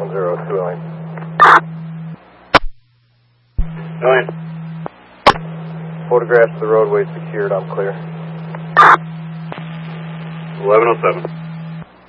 102 Elaine. Elaine. Photographs of the roadway secured, I'm clear. 1107.